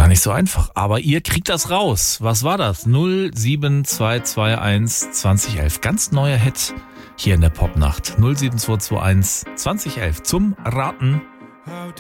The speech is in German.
nicht so einfach, aber ihr kriegt das raus. Was war das? 07221 2011. Ganz neuer Hit hier in der Popnacht. 07221 2011 zum Raten.